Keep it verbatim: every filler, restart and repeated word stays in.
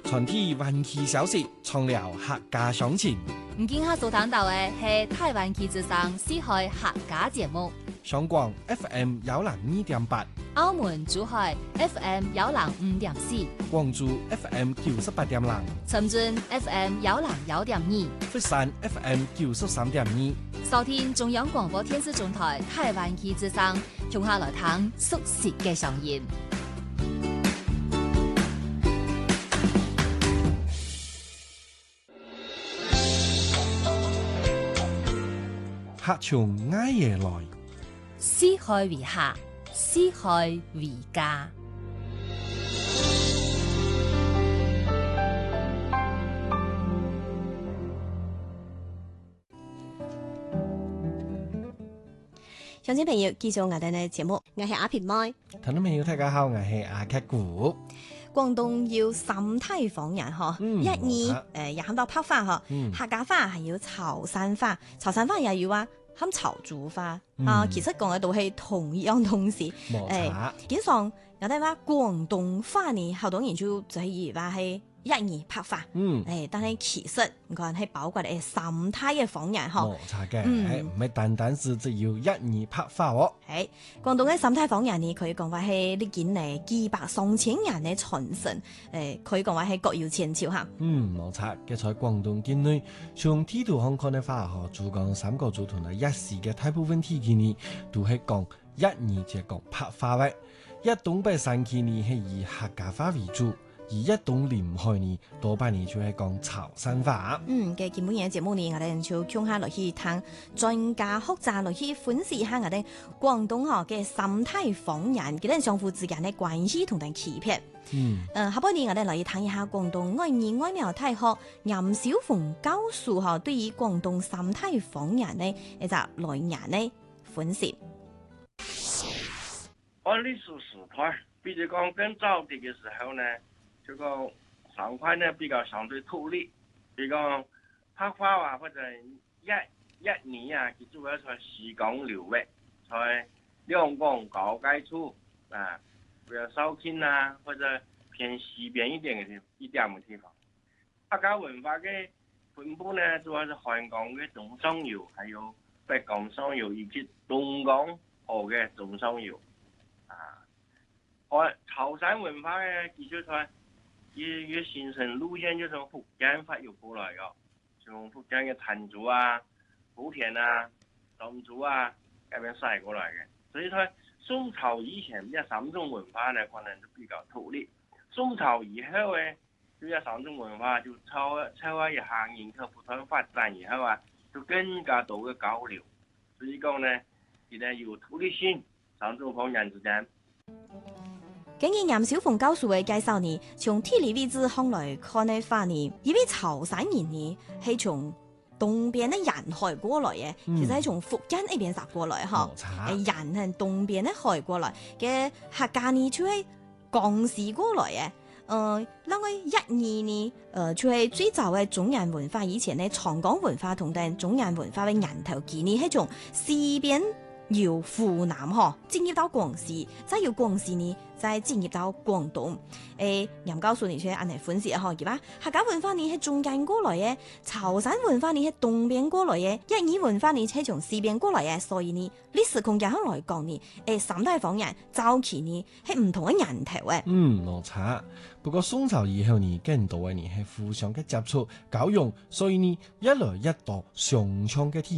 全體灣區消息，從了客家鄉情。 唔見下所聽到嘅係台灣旗之上四海客家節目。 香港 F M 幺零二點八， 澳門珠海 F M 幺零五點四， 廣州 F M 九十八點零， 深圳 F M 幺零幺點二， 佛山 F M 九十三點二。 收聽中央廣播電視總台台灣旗之上，從下來聽熟悉嘅聲音。 客從挨夜來， 四海為客，四海為家。 鄉親朋友，繼續我哋嘅節目，我係阿平妹。 聽眾朋友大家好，我係阿劇古。 廣東要三體方言嗬， 嗯、 一二誒又喊到拍花嗬， 嗯、 客家話係要潮汕話，潮汕話又要話喊潮州話、 嗯、 啊，其實講嘅都係同一樣東西。誒，經常有啲話廣東話呢，好多人就就係話係一二拍花， 嗯， 誒，但係其實唔講係包括誒三體嘅方言嗬， 冇錯嘅，唔係單單是只要一二拍花喎。 係廣東嘅三體方言呢，可以講話係歷經誒幾百上千年嘅傳承，誒，可以講話係各有千秋嚇。 嗯，冇錯嘅，在廣東境內，從地圖上看嘅話，嗬，珠江三角洲同埋一市嘅大部分地區呢，都係講一二即係講拍花嘅。一東北山區呢係以客家話為主。而一東臨海呢，多半呢就係講潮汕話。 嗯，嘅基本嘢節目呢，我哋就講下落去聽專家學者落去分析一下我哋廣東話嘅三體方言，佢哋相互之間嘅關係同埋區別。 嗯， 誒，下半年我哋嚟睇一下廣東愛語愛苗大學任小鳳教授嚇對於廣東三體方言呢一隻來源呢分析。 按歷史時代，比如講更早啲嘅時候呢。這個三塊呢比較相對獨立，比如講拍花啊或者一一年啊，佢主要在西港流域，在兩廣交界處啊，比如肇慶啊或者偏西邊一點嘅地一點嘅地方。客家文化嘅分布呢，主要是漢江嘅中上游，還有北江上游以及東江河嘅中上游啊。我潮汕文化嘅基礎在一一形成路線就從福建發育過來嘅，從福建嘅潭州啊、莆田啊、漳州啊嗰邊曬過來嘅。所以佢宋朝以前呢三種文化呢，可能就比較獨立。宋朝以後呢，呢三種文化就超超一下人口不斷發展以後啊，就更加多嘅交流。所以講呢，現在有獨立性，三種方言之間。 根據任小鳳教授嘅介紹呢，從地理位置上來看嘅話呢，因為潮汕人呢係從東邊嘅沿海過來嘅，嗯、其實係從福建呢邊殺過來嗬，誒沿係東邊嘅海過來嘅客家呢，就係江氏過來嘅，誒，另外一二呢，誒，就係最早嘅中原文化以前呢，長江文化同埋中原文化嘅源頭基呢，係從西邊由湖南嗬進入到廣西，再由廣西呢。再進入到廣東，誒，任教授你先按嚟分析嗬，而家客家文化呢係中間過來嘅，潮汕文化呢係東邊過來嘅，一二文化呢係從西邊過來嘅，所以呢歷史空間嚟講呢，誒，三體方言早期呢係唔同嘅源頭嘅。 嗯，冇錯。不過宋朝以後呢，更多嘅呢係互相嘅接觸交融，所以呢一來一到上腔嘅